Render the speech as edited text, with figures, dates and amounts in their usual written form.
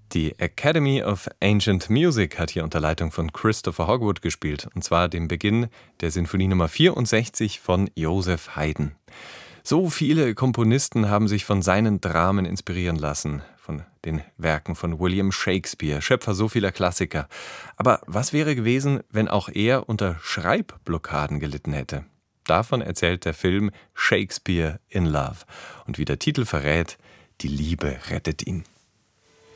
Die Academy of Ancient Music hat hier unter Leitung von Christopher Hogwood gespielt, und zwar dem Beginn der Sinfonie Nummer 64 von Joseph Haydn. So viele Komponisten haben sich von seinen Dramen inspirieren lassen, von den Werken von William Shakespeare, Schöpfer so vieler Klassiker. Aber was wäre gewesen, wenn auch er unter Schreibblockaden gelitten hätte? Davon erzählt der Film Shakespeare in Love. Und wie der Titel verrät, die Liebe rettet ihn.